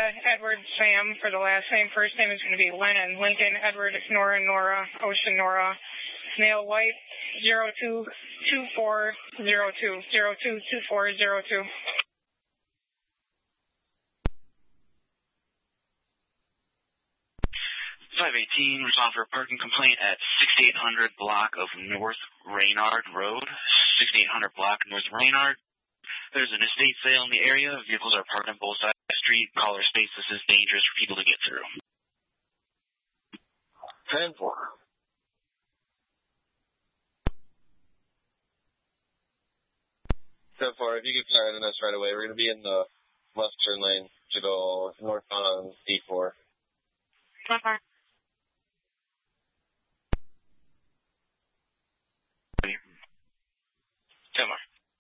Edward, Sam for the last name. First name is going to be Lennon. Lincoln, Edward, Nora, Nora, Ocean, Nora. Snail White, 022402, 022402. 518, respond for a parking complaint at 6800 block of North Raynard Road. 6800 block North Raynard. There's an estate sale in the area. Vehicles are parked on both sides of the street. Caller states this is dangerous for people to get through. 10-4. 10-4, if you get tired of us right away, we're going to be in the left turn lane to go northbound on D4. 10-4. 10-4.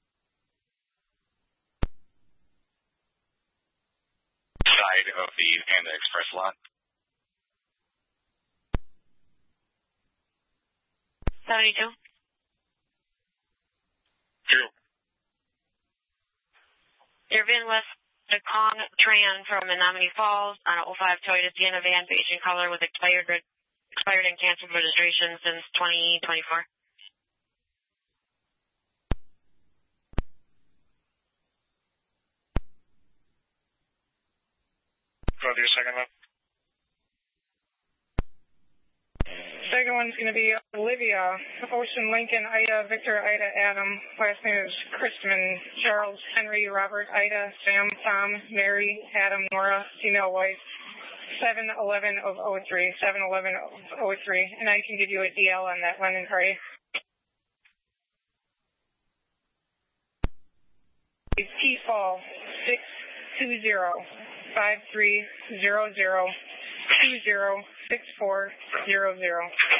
Side of the Panda Express lot. 72. True. Irvin West, the Kong Tran from Menominee Falls on a 05 Toyota Sienna van, beige in color with expired and canceled registration since 2024. Go to your second one. Second one's going to be Olivia, Ocean, Lincoln, Ida, Victor, Ida, Adam. Last name is Christman, Charles, Henry, Robert, Ida, Sam, Tom, Mary, Adam, Nora, female wife, 711 of 03, 711 of 03. And I can give you a DL on that one and pray. T-Fall, 620-5300-206400.